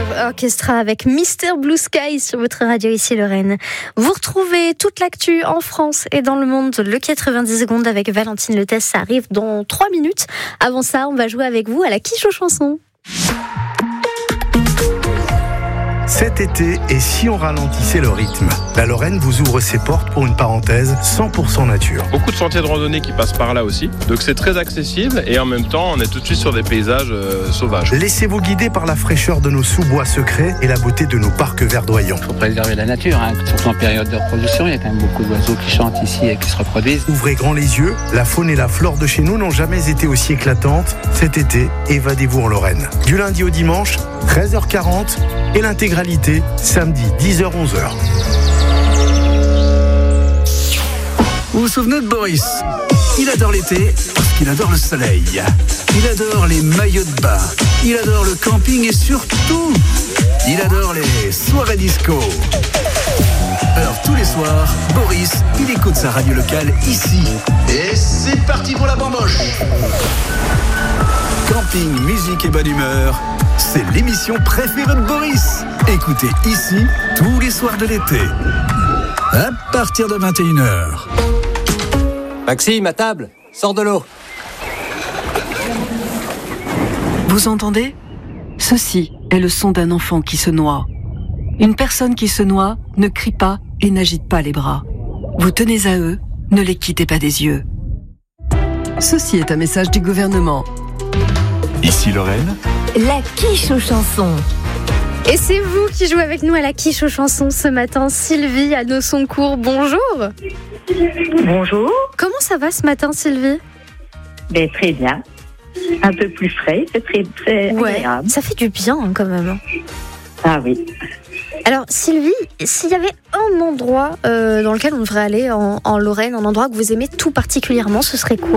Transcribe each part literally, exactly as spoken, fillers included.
Orchestra avec Mister Blue Sky sur votre radio ici Lorraine. Vous retrouvez toute l'actu en France et dans le monde, le quatre-vingt-dix secondes avec Valentine Letès, ça arrive dans trois minutes. Avant ça, on va jouer avec vous à la quiche aux chansons. Cet été, et si on ralentissait le rythme ? La Lorraine vous ouvre ses portes pour une parenthèse cent pour cent nature. Beaucoup de sentiers de randonnée qui passent par là aussi, donc c'est très accessible et en même temps on est tout de suite sur des paysages euh, sauvages. Laissez-vous guider par la fraîcheur de nos sous-bois secrets et la beauté de nos parcs verdoyants. Il faut préserver la nature, hein. Surtout en période de reproduction, il y a quand même beaucoup d'oiseaux qui chantent ici et qui se reproduisent. Ouvrez grand les yeux, la faune et la flore de chez nous n'ont jamais été aussi éclatantes. Cet été, évadez-vous en Lorraine. Du lundi au dimanche, treize heures quarante et l'intégralité, samedi dix heures onze heures. Vous vous souvenez de Boris ? Il adore l'été parce qu'il adore le soleil. Il adore les maillots de bain. Il adore le camping et surtout, il adore les soirées disco. Alors tous les soirs, Boris, il écoute sa radio locale ici. Et c'est parti pour la bamboche. Camping, musique et bonne humeur, c'est l'émission préférée de Boris. Écoutez ici tous les soirs de l'été, à partir de vingt et une heures. Maxime, à table, sors de l'eau. Vous entendez ? Ceci est le son d'un enfant qui se noie. Une personne qui se noie ne crie pas et n'agite pas les bras. Vous tenez à eux, ne les quittez pas des yeux. Ceci est un message du gouvernement. Ici Lorraine, la quiche aux chansons. Et c'est vous qui jouez avec nous à la quiche aux chansons ce matin. Sylvie à nos Soncourt, bonjour. Bonjour. Comment ça va ce matin, Sylvie ? Ben, très bien. Un peu plus frais, c'est très, très ouais, agréable. Ça fait du bien hein, quand même. Ah oui. Alors Sylvie, s'il y avait un endroit euh, dans lequel on devrait aller en, en Lorraine, un endroit que vous aimez tout particulièrement, ce serait quoi ?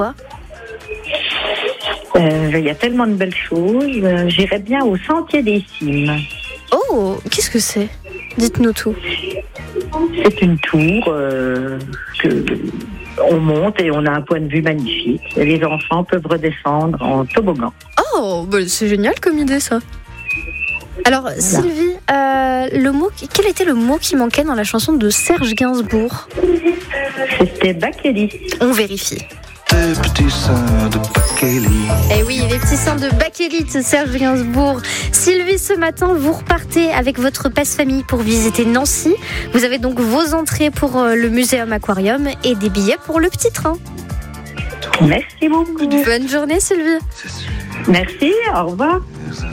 Euh, il y a tellement de belles choses. Euh, j'irais bien au Sentier des Cimes. Oh, qu'est-ce que c'est ? Dites-nous tout. C'est une tour euh, que on monte et on a un point de vue magnifique. Et les enfants peuvent redescendre en toboggan. Oh, bah c'est génial comme idée ça. Alors voilà. Sylvie, euh, le mot, quel était le mot qui manquait dans la chanson de Serge Gainsbourg ? C'était bakélite. On vérifie. les petits seins de bakélite. Eh oui, les petits seins de bakélite, Serge Gainsbourg. Sylvie, ce matin, vous repartez avec votre passe-famille pour visiter Nancy. Vous avez donc vos entrées pour le Muséum Aquarium et des billets pour le petit train. Merci beaucoup. Bonne journée, Sylvie. Merci, au revoir.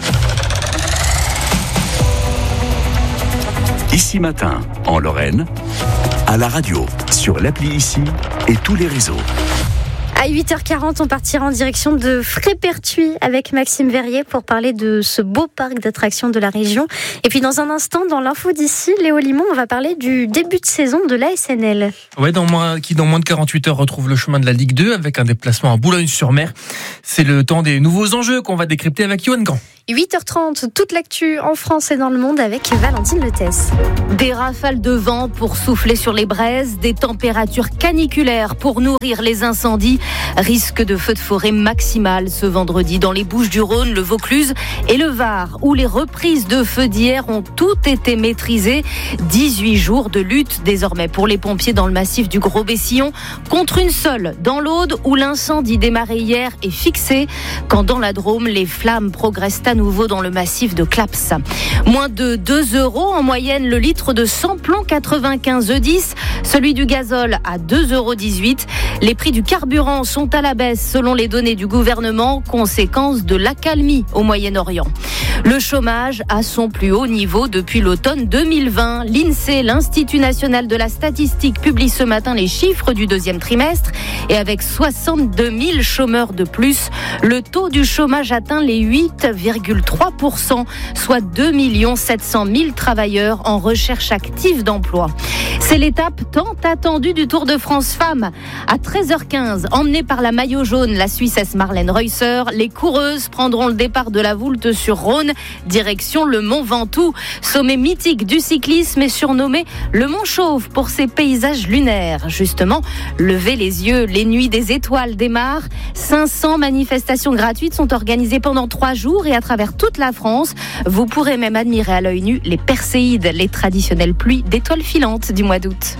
Ici Matin, en Lorraine, à la radio, sur l'appli Ici et tous les réseaux. À huit heures quarante, on partira en direction de Frépertuis avec Maxime Verrier pour parler de ce beau parc d'attractions de la région. Et puis dans un instant, dans l'info d'ici, Léo Limon, on va parler du début de saison de l'A S N L. Ouais, dans moins, qui dans moins de quarante-huit heures retrouve le chemin de la Ligue deux avec un déplacement à Boulogne-sur-Mer. C'est le temps des nouveaux enjeux qu'on va décrypter avec Yoann Grand. huit heures trente, toute l'actu en France et dans le monde avec Valentine Letès. Des rafales de vent pour souffler sur les braises, des températures caniculaires pour nourrir les incendies, risque de feux de forêt maximal ce vendredi dans les Bouches-du-Rhône, le Vaucluse et le Var, où les reprises de feux d'hier ont toutes été maîtrisées. dix-huit jours de lutte désormais pour les pompiers dans le massif du Gros-Bessillon, contre une seule dans l'Aude où l'incendie démarré hier est fixé, quand dans la Drôme, les flammes progressent à nouveau dans le massif de Claps. Moins de deux euros en moyenne le litre de samplon quatre-vingt-quinze E dix, celui du gazole à deux euros dix-huit. Les prix du carburant sont à la baisse selon les données du gouvernement, conséquence de l'accalmie au Moyen-Orient. Le chômage à son plus haut niveau depuis l'automne deux mille vingt. L'INSEE, l'Institut national de la statistique, publie ce matin les chiffres du deuxième trimestre et avec soixante-deux mille chômeurs de plus, le taux du chômage atteint les huit virgule trois pour cent, soit deux millions sept cent mille travailleurs en recherche active d'emploi. C'est l'étape tant attendue du Tour de France Femmes. À treize heures quinze, emmenée par la maillot jaune, la Suissesse Marlène Reusser, les coureuses prendront le départ de la Voulte sur Rhône direction le Mont Ventoux. Sommet mythique du cyclisme est surnommé le Mont Chauve pour ses paysages lunaires. Justement, levez les yeux, les nuits des étoiles démarrent. cinq cents manifestations gratuites sont organisées pendant trois jours et à travers toute la France. Vous pourrez même admirer à l'œil nu les perséides, les traditionnelles pluies d'étoiles filantes du mois d'août.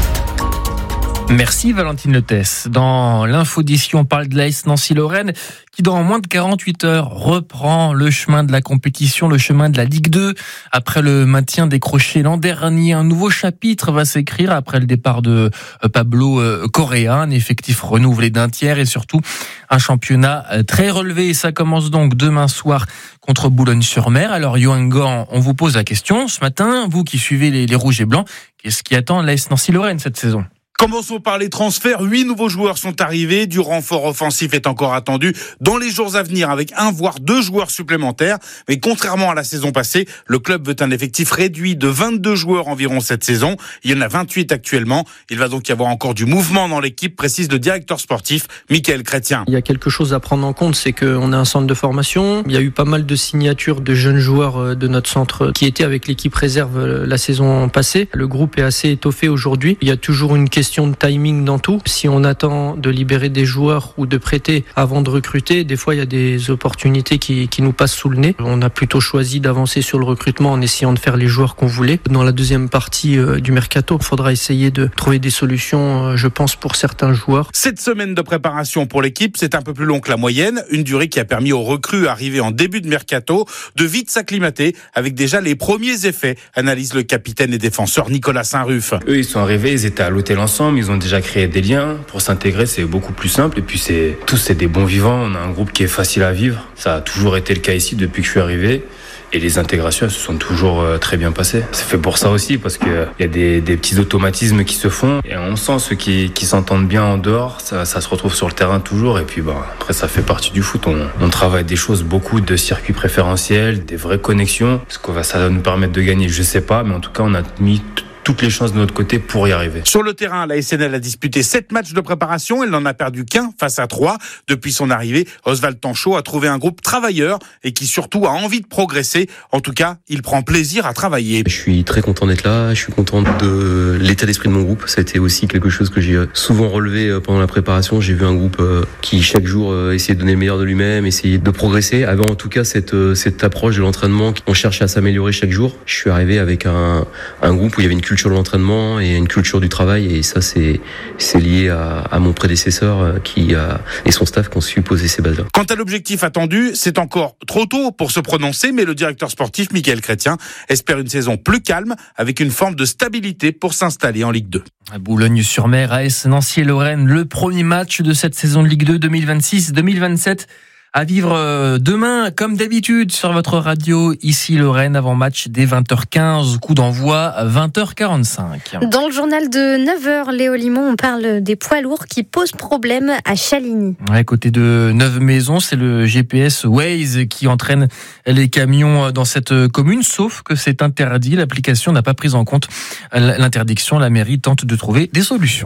Merci Valentine Letès. Dans l'info d'ici, on parle de l'A S Nancy-Lorraine qui dans moins de quarante-huit heures reprend le chemin de la compétition, le chemin de la Ligue deux. Après le maintien décroché l'an dernier, un nouveau chapitre va s'écrire après le départ de Pablo Correa, un effectif renouvelé d'un tiers et surtout un championnat très relevé. Et ça commence donc demain soir contre Boulogne-sur-Mer. Alors Yoann Gant, on vous pose la question ce matin, vous qui suivez les, les Rouges et Blancs, qu'est-ce qui attend l'A S Nancy-Lorraine cette saison ? Commençons par les transferts. Huit nouveaux joueurs sont arrivés. Du renfort offensif est encore attendu dans les jours à venir avec un voire deux joueurs supplémentaires. Mais contrairement à la saison passée, le club veut un effectif réduit de vingt-deux joueurs environ cette saison. Il y en a vingt-huit actuellement. Il va donc y avoir encore du mouvement dans l'équipe, précise le directeur sportif Mickaël Chrétien. Il y a quelque chose à prendre en compte, c'est qu'on a un centre de formation. Il y a eu pas mal de signatures de jeunes joueurs de notre centre qui étaient avec l'équipe réserve la saison passée. Le groupe est assez étoffé aujourd'hui. Il y a toujours une question de timing dans tout. Si on attend de libérer des joueurs ou de prêter avant de recruter, des fois il y a des opportunités qui, qui nous passent sous le nez. On a plutôt choisi d'avancer sur le recrutement en essayant de faire les joueurs qu'on voulait. Dans la deuxième partie euh, du mercato, il faudra essayer de trouver des solutions, euh, je pense, pour certains joueurs. Cette semaine de préparation pour l'équipe, c'est un peu plus long que la moyenne. Une durée qui a permis aux recrues arrivés en début de mercato de vite s'acclimater avec déjà les premiers effets, analyse le capitaine et défenseur Nicolas Saint-Ruf. Eux, ils sont arrivés, ils étaient à l'hôtel ensemble. Ils ont déjà créé des liens. Pour s'intégrer, c'est beaucoup plus simple. Et puis, c'est, tous, c'est des bons vivants. On a un groupe qui est facile à vivre. Ça a toujours été le cas ici depuis que je suis arrivé. Et les intégrations, elles se sont toujours très bien passées. C'est fait pour ça aussi, parce qu'il y a des, des petits automatismes qui se font. Et on sent ceux qui, qui s'entendent bien en dehors. Ça, ça se retrouve sur le terrain toujours. Et puis, bah, après, ça fait partie du foot. On, on travaille des choses, beaucoup de circuits préférentiels, des vraies connexions. Ce que ça va nous permettre de gagner, je sais pas. Mais en tout cas, on a mis toutes les chances de notre côté pour y arriver. Sur le terrain, la S N L a disputé sept matchs de préparation. Elle n'en a perdu qu'un face à trois. Depuis son arrivée, Oswald Tanchot a trouvé un groupe travailleur et qui surtout a envie de progresser. En tout cas, il prend plaisir à travailler. Je suis très content d'être là. Je suis content de l'état d'esprit de mon groupe. Ça a été aussi quelque chose que j'ai souvent relevé pendant la préparation. J'ai vu un groupe qui chaque jour essayait de donner le meilleur de lui-même, essayait de progresser. Avait en tout cas cette, cette approche de l'entraînement. On cherchait à s'améliorer chaque jour. Je suis arrivé avec un, un groupe où il y avait une culture de l'entraînement et une culture du travail, et ça c'est c'est lié à, à mon prédécesseur qui a, et son staff qui ont su poser ces bases-là. Quant à l'objectif attendu, c'est encore trop tôt pour se prononcer, mais le directeur sportif Mickaël Chrétien espère une saison plus calme avec une forme de stabilité pour s'installer en Ligue deux. À Boulogne-sur-Mer, A S Nancy-Lorraine, le premier match de cette saison de Ligue deux deux mille vingt-six deux mille vingt-sept. À vivre demain, comme d'habitude, sur votre radio, ici Lorraine, avant match dès vingt heures quinze, coup d'envoi à vingt heures quarante-cinq. Dans le journal de neuf heures, Léo Limon, on parle des poids lourds qui posent problème à Chaligny. À côté de Neuve-Maisons, c'est le G P S Waze qui entraîne les camions dans cette commune, sauf que c'est interdit. L'application n'a pas pris en compte l'interdiction. La mairie tente de trouver des solutions.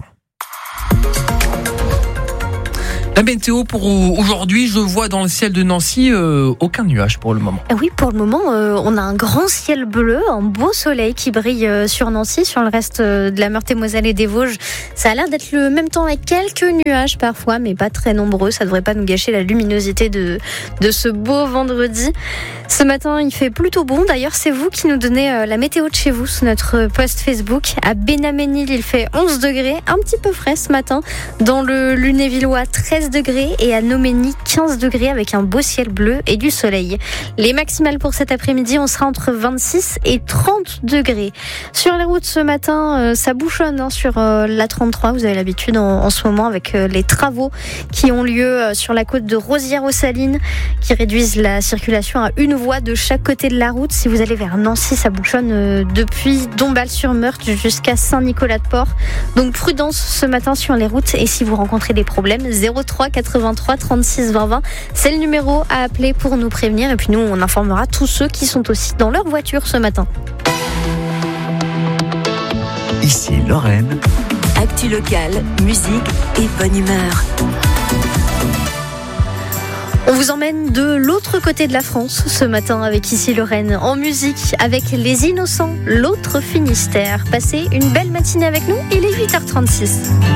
La météo pour aujourd'hui, je vois dans le ciel de Nancy euh, aucun nuage pour le moment. Oui, pour le moment, euh, on a un grand ciel bleu, un beau soleil qui brille euh, sur Nancy, sur le reste euh, de la Meurthe-et-Moselle et des Vosges. Ça a l'air d'être le même temps avec quelques nuages parfois, mais pas très nombreux. Ça devrait pas nous gâcher la luminosité de, de ce beau vendredi. Ce matin, il fait plutôt bon. D'ailleurs, c'est vous qui nous donnez euh, la météo de chez vous sur notre post Facebook. À Bénamenil, il fait onze degrés, un petit peu frais ce matin. Dans le Lunévillois, treize degrés, et à Noménie, quinze degrés avec un beau ciel bleu et du soleil. Les maximales pour cet après-midi, on sera entre vingt-six et trente degrés. Sur les routes ce matin, euh, ça bouchonne hein, sur euh, la trente-trois. Vous avez l'habitude en, en ce moment avec euh, les travaux qui ont lieu euh, sur la côte de Rosières-aux-Salines, qui réduisent la circulation à une voie de chaque côté de la route. Si vous allez vers Nancy, ça bouchonne euh, depuis Dombasle-sur-Meurthe jusqu'à Saint-Nicolas-de-Port. Donc prudence ce matin sur les routes, et si vous rencontrez des problèmes, zéro trois quatre-vingt-trois trente-six vingt vingt, c'est le numéro à appeler pour nous prévenir, et puis nous on informera tous ceux qui sont aussi dans leur voiture ce matin. Ici Lorraine. Actu locale, musique et bonne humeur. On vous emmène de l'autre côté de la France ce matin avec Ici Lorraine, en musique avec Les Innocents, l'autre Finistère. Passez une belle matinée avec nous, il est huit heures trente-six.